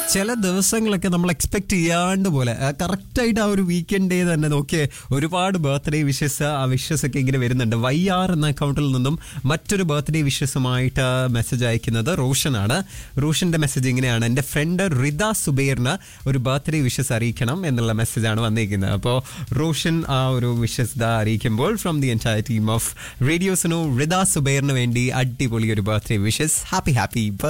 ചില ദിവസങ്ങളൊക്കെ നമ്മൾ എക്സ്പെക്ട് ചെയ്യാണ്ട് പോലെ കറക്റ്റായിട്ട് ആ ഒരു വീക്കെൻഡ് ഡേ തന്നെ നോക്കിയേ ഒരുപാട് ബർത്ത്ഡേ വിഷസ് ആ വിഷസ് ഒക്കെ ഇങ്ങനെ വരുന്നുണ്ട്. YR എന്ന അക്കൗണ്ടിൽ നിന്നും മറ്റൊരു ബർത്ത്ഡേ വിഷസുമായിട്ട് മെസ്സേജ് അയക്കുന്നത് റോഷനാണ്. റോഷന്റെ മെസ്സേജ് ഇങ്ങനെയാണ്: എൻ്റെ ഫ്രണ്ട് റിദ സുബൈറിന് ഒരു ബർത്ത്ഡേ വിഷസ് അറിയിക്കണം എന്നുള്ള മെസ്സേജാണ് വന്നിരിക്കുന്നത്. അപ്പോൾ റോഷൻ ആ ഒരു wishes അറിയിക്കുമ്പോൾ from the entire team of radio Suno Rida സുബൈറിന് വേണ്ടി അടിപൊളി ഒരു ബർത്ത്ഡേ വിഷസ്. ഹാപ്പി